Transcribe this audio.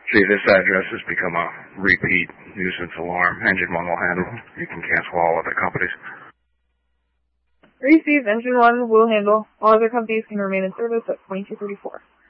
See, this address has become a repeat nuisance alarm. Engine 1 will handle. You can cancel all other companies. Received. Engine 1 will handle. All other companies can remain in service at 2234.